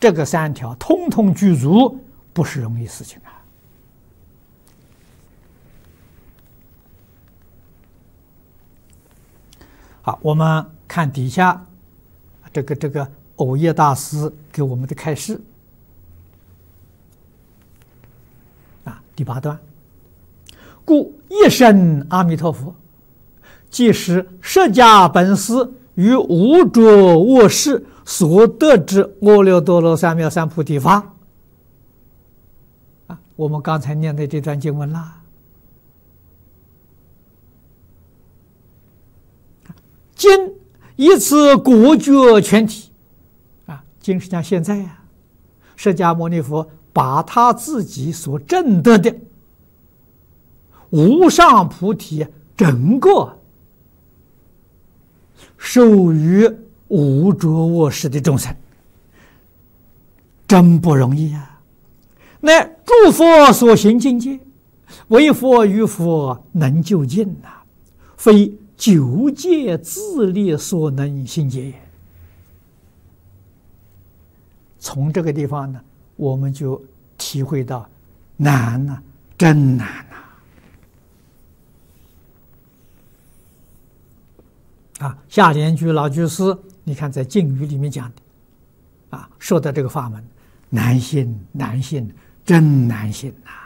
这个3条通通具足，不是容易事情啊。好，我们看底下这个藕叶大师给我们的开示啊，第8段，故一声阿弥陀佛，即是释迦本师于无着卧室所得之阿耨多罗三藐三菩提法啊，我们刚才念的这段经文啦。今以此果觉全体啊，今是讲现在呀，释迦牟尼佛把他自己所证得的无上菩提整个授予无着卧室的众生，真不容易啊！那诸佛所行境界，为佛与佛能究竟呐，非九界自力所能行解也。从这个地方呢，我们就体会到难呐，真难呐！啊，夏莲居老居士，你看在禁语里面讲的，啊，说的这个法门难信，难信，真难信呐！